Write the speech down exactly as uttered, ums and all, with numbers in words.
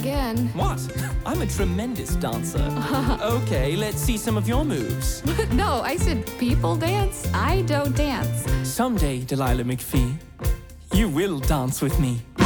again. What? I'm a tremendous dancer. Okay, let's see some of your moves. No, I said people dance. I don't dance. Someday, Delilah McPhee, you will dance with me.